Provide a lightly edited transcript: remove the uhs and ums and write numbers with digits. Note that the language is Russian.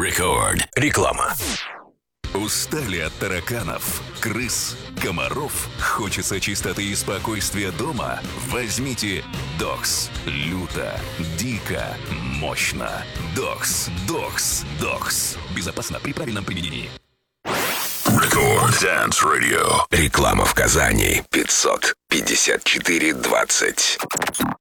Record. Реклама. Устали от тараканов, крыс, комаров? Хочется чистоты и спокойствия дома? Возьмите Докс. Люто, дико, мощно. Докс. Безопасно при правильном применении. Record Dance Radio. Реклама в Казани. 554-20.